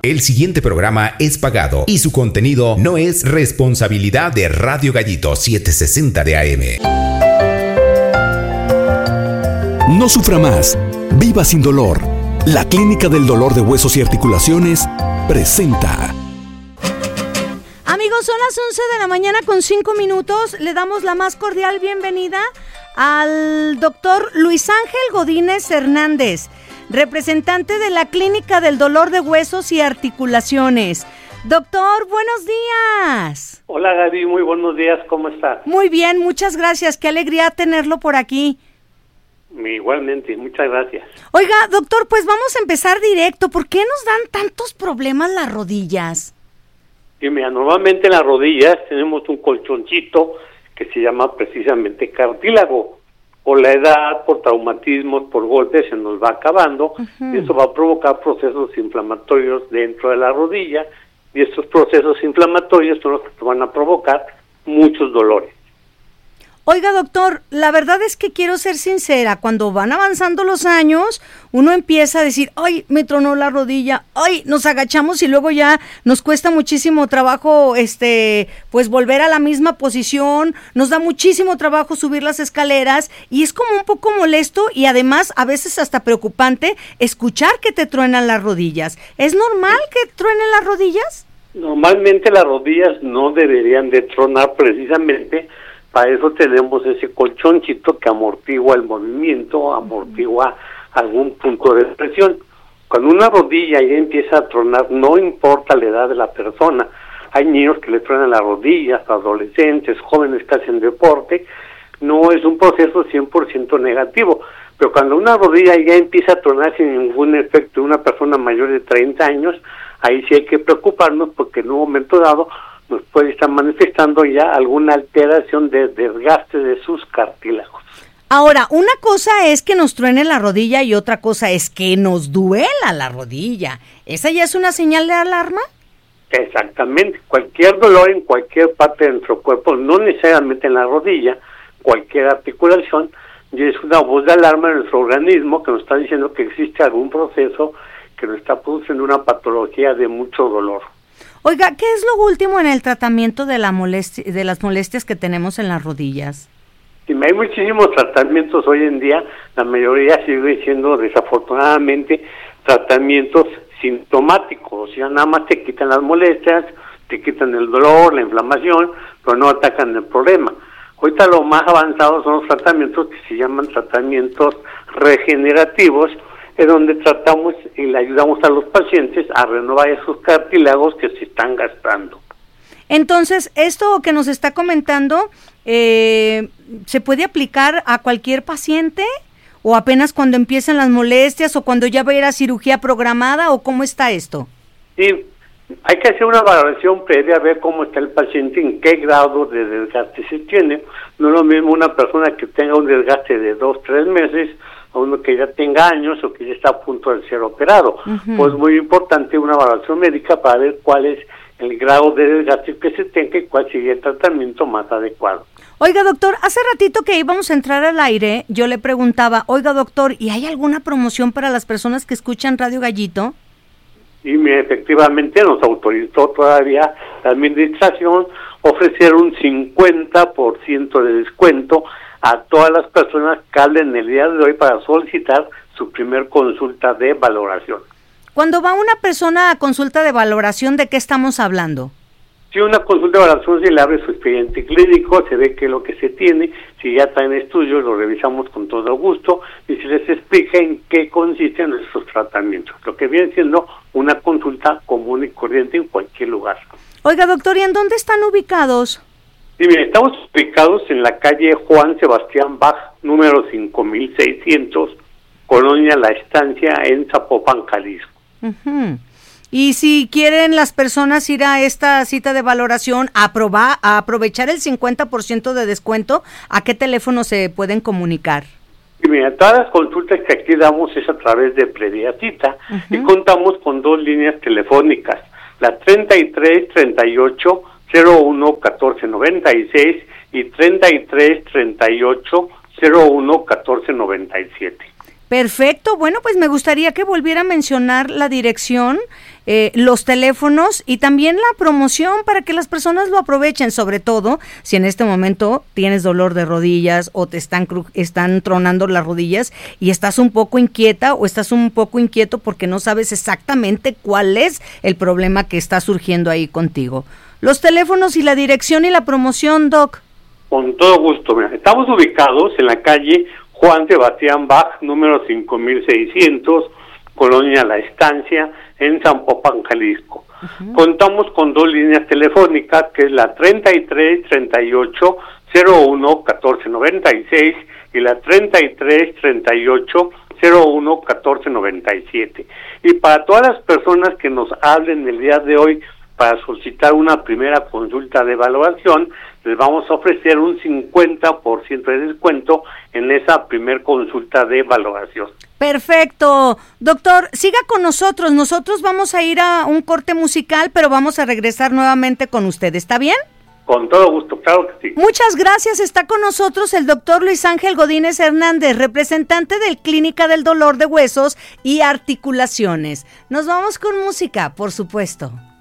El siguiente programa es pagado y su contenido no es responsabilidad de Radio Gallito 760 de AM. No sufra más. Viva sin dolor. La Clínica del Dolor de Huesos y Articulaciones presenta. Amigos, son las 11 de la mañana con 5 minutos. Le damos la más cordial bienvenida al doctor Luis Ángel Godínez Hernández, representante de la Clínica del Dolor de Huesos y Articulaciones. Doctor, buenos días. Hola Gaby, muy buenos días, ¿cómo estás? Muy bien, muchas gracias, qué alegría tenerlo por aquí. Igualmente, muchas gracias. Oiga, doctor, pues vamos a empezar directo. ¿Por qué nos dan tantos problemas las rodillas? Y mira, normalmente en las rodillas tenemos un colchoncito que se llama precisamente cartílago. Por la edad, por traumatismos, por golpes, se nos va acabando. Y eso va a provocar procesos inflamatorios dentro de la rodilla, y estos procesos inflamatorios son los que van a provocar muchos dolores. Oiga, doctor, la verdad es que quiero ser sincera, cuando van avanzando los años, uno empieza a decir, ay, me tronó la rodilla, ay, nos agachamos y luego ya nos cuesta muchísimo trabajo, pues volver a la misma posición, nos da muchísimo trabajo subir las escaleras y es como un poco molesto y además a veces hasta preocupante escuchar que te truenan las rodillas. ¿Es normal que truenen las rodillas? Normalmente las rodillas no deberían de tronar precisamente. Para eso tenemos ese colchonchito que amortigua el movimiento, amortigua algún punto de presión. Cuando una rodilla ya empieza a tronar, no importa la edad de la persona. Hay niños que le truenan las rodillas, adolescentes, jóvenes que hacen deporte. No es un proceso 100% negativo. Pero cuando una rodilla ya empieza a tronar sin ningún efecto de una persona mayor de 30 años, ahí sí hay que preocuparnos porque en un momento dado nos puede estar manifestando ya alguna alteración de desgaste de sus cartílagos. Ahora, una cosa es que nos truene la rodilla y otra cosa es que nos duela la rodilla. ¿Esa ya es una señal de alarma? Exactamente. Cualquier dolor en cualquier parte de nuestro cuerpo, no necesariamente en la rodilla, cualquier articulación, ya es una voz de alarma en nuestro organismo que nos está diciendo que existe algún proceso que nos está produciendo una patología de mucho dolor. Oiga, ¿qué es lo último en el tratamiento de las molestias que tenemos en las rodillas? Sí, hay muchísimos tratamientos hoy en día, la mayoría sigue siendo desafortunadamente tratamientos sintomáticos, o sea, nada más te quitan las molestias, te quitan el dolor, la inflamación, pero no atacan el problema. Ahorita lo más avanzado son los tratamientos que se llaman tratamientos regenerativos, es donde tratamos y le ayudamos a los pacientes a renovar esos cartílagos que se están gastando. Entonces, esto que nos está comentando, ¿se puede aplicar a cualquier paciente? ¿O apenas cuando empiezan las molestias o cuando ya va a ir a cirugía programada? ¿O cómo está esto? Sí, hay que hacer una valoración previa a ver cómo está el paciente, en qué grado de desgaste se tiene. No es lo mismo una persona que tenga un desgaste de 2-3 meses a uno que ya tenga años o que ya está a punto de ser operado. Pues muy importante una evaluación médica para ver cuál es el grado de desgaste que se tenga y cuál sería el tratamiento más adecuado. Oiga, doctor, hace ratito que íbamos a entrar al aire, yo le preguntaba, oiga, doctor, ¿y hay alguna promoción para las personas que escuchan Radio Gallito? Y efectivamente nos autorizó todavía la administración ofrecer un 50% de descuento a todas las personas que hablen el día de hoy para solicitar su primer consulta de valoración. Cuando va una persona a consulta de valoración, ¿de qué estamos hablando? Si una consulta de valoración se le abre su expediente clínico, se ve qué es lo que se tiene, si ya está en estudios lo revisamos con todo gusto y se les explica en qué consisten nuestros tratamientos, lo que viene siendo una consulta común y corriente en cualquier lugar. Oiga, doctor, ¿y en dónde están ubicados? Sí, mire, estamos ubicados en la calle Juan Sebastián Bach, número 5600, Colonia La Estancia, en Zapopan, Jalisco. Y si quieren las personas ir a esta cita de valoración, a aprovechar el 50% de descuento, ¿a qué teléfono se pueden comunicar? Y mira, todas las consultas que aquí damos es a través de previa cita y contamos con 2 líneas telefónicas, la 33 38 01 14 96 y 33 38 01 14 97. Perfecto, bueno, pues me gustaría que volviera a mencionar la dirección, los teléfonos y también la promoción para que las personas lo aprovechen, sobre todo si en este momento tienes dolor de rodillas o te están tronando las rodillas y estás un poco inquieta o estás un poco inquieto porque no sabes exactamente cuál es el problema que está surgiendo ahí contigo. Los teléfonos y la dirección y la promoción, Doc. Con todo gusto. Mira, estamos ubicados en la calle Juan Sebastián Bach, número 5600, Colonia La Estancia, en Zapopan, Jalisco. Uh-huh. Contamos con 2 líneas telefónicas, que es la 33 38 01 14 96 y la 33 38 01 14 97. Y para todas las personas que nos hablen el día de hoy para solicitar una primera consulta de evaluación, les vamos a ofrecer un 50% de descuento en esa primer consulta de valoración. Perfecto. Doctor, siga con nosotros. Nosotros vamos a ir a un corte musical, pero vamos a regresar nuevamente con usted. ¿Está bien? Con todo gusto, claro que sí. Muchas gracias. Está con nosotros el doctor Luis Ángel Godínez Hernández, representante del Clínica del Dolor de Huesos y Articulaciones. Nos vamos con música, por supuesto.